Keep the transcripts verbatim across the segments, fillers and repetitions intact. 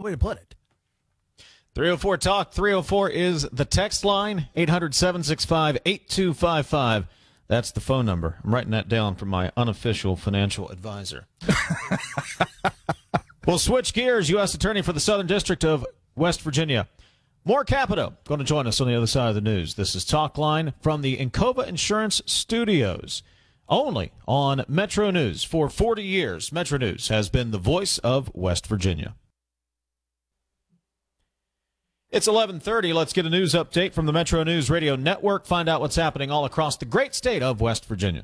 way to put it. three oh four talk, three oh four is the text line, eight hundred, seven six five, eight two five five. That's the phone number. I'm writing that down from my unofficial financial advisor. We'll switch gears. U S Attorney for the Southern District of West Virginia, Moore Capito, going to join us on the other side of the news. This is Talk Line from the Encova Insurance Studios, only on Metro News. For forty years, Metro News has been the voice of West Virginia. It's eleven thirty. Let's get a news update from the Metro News Radio Network. Find out what's happening all across the great state of West Virginia.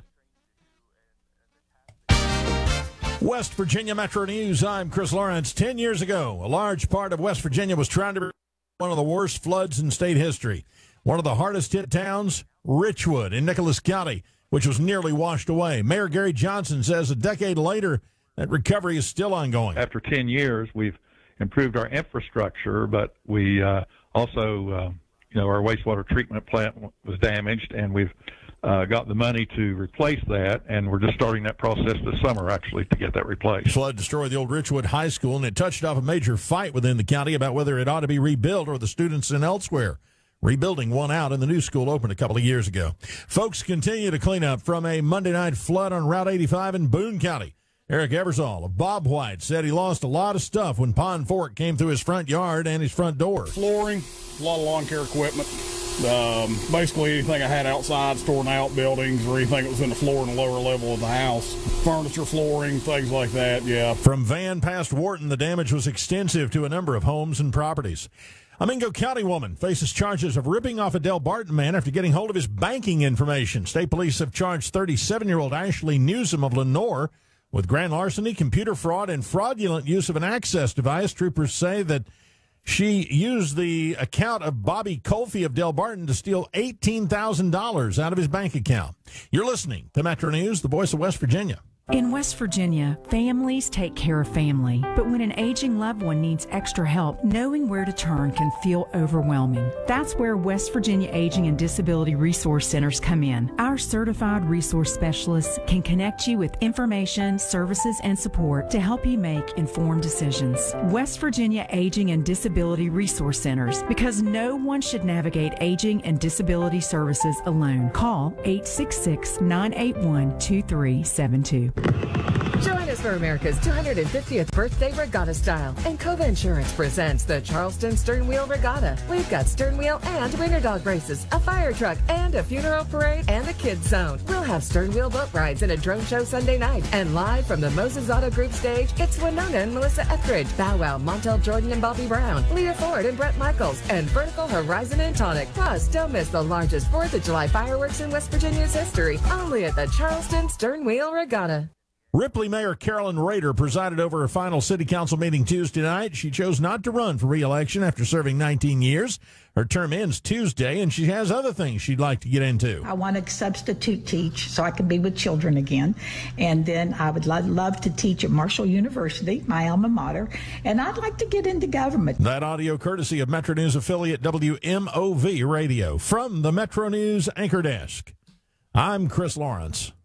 West Virginia Metro News. I'm Chris Lawrence. Ten years ago, a large part of West Virginia was trying to be one of the worst floods in state history. One of the hardest hit towns, Richwood in Nicholas County, which was nearly washed away. Mayor Gary Johnson says a decade later, that recovery is still ongoing. After ten years, we've improved our infrastructure, but we uh, also, uh, you know, our wastewater treatment plant was damaged, and we've uh, got the money to replace that, and we're just starting that process this summer, actually, to get that replaced. Flood destroyed the old Richwood High School, and it touched off a major fight within the county about whether it ought to be rebuilt or the students in elsewhere. Rebuilding won out, and the new school opened a couple of years ago. Folks continue to clean up from a Monday night flood on Route eighty-five in Boone County. Eric Eversole of Bob White said he lost a lot of stuff when Pond Fork came through his front yard and his front door. Flooring, a lot of lawn care equipment. Um, basically anything I had outside, storing out buildings, or anything that was in the floor in the lower level of the house. Furniture, flooring, things like that, yeah. From Van past Wharton, the damage was extensive to a number of homes and properties. A Mingo County woman faces charges of ripping off a Del Barton man after getting hold of his banking information. State police have charged thirty-seven-year-old Ashley Newsom of Lenore with grand larceny, computer fraud, and fraudulent use of an access device. Troopers say that she used the account of Bobby Colfie of Del Barton to steal eighteen thousand dollars out of his bank account. You're listening to Metro News, the voice of West Virginia. In West Virginia, families take care of family. But when an aging loved one needs extra help, knowing where to turn can feel overwhelming. That's where West Virginia Aging and Disability Resource Centers come in. Our certified resource specialists can connect you with information, services, and support to help you make informed decisions. West Virginia Aging and Disability Resource Centers, because no one should navigate aging and disability services alone. Call eight six six, nine eight one, two three seven two. Join us for America's two hundred fiftieth birthday regatta style. Encova Insurance presents the Charleston Stern Wheel Regatta. We've got stern wheel and winter dog races, a fire truck, and a funeral parade, and a kids zone. We'll have stern wheel boat rides and a drone show Sunday night. And live from the Moses Auto Group stage, it's Winona and Melissa Etheridge, Bow Wow, Montel Jordan and Bobby Brown, Leah Ford and Brett Michaels, and Vertical Horizon and Tonic. Plus, don't miss the largest fourth of July fireworks in West Virginia's history, only at the Charleston Stern Wheel Regatta. Ripley Mayor Carolyn Rader presided over her final city council meeting Tuesday night. She chose not to run for re-election after serving nineteen years. Her term ends Tuesday, and she has other things she'd like to get into. I want to substitute teach so I can be with children again. And then I would lo- love to teach at Marshall University, my alma mater. And I'd like to get into government. That audio courtesy of Metro News affiliate W M O V Radio. From the Metro News Anchor Desk, I'm Chris Lawrence.